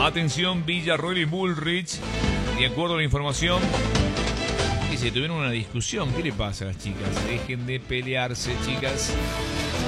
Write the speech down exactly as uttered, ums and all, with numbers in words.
Atención, Villarroel y Bullrich. De acuerdo a la información, que se tuvieron una discusión. ¿Qué le pasa a las chicas? Dejen de pelearse, chicas.